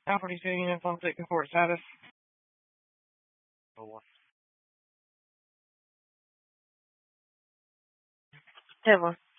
Alpha 42 units on state report status. Teva.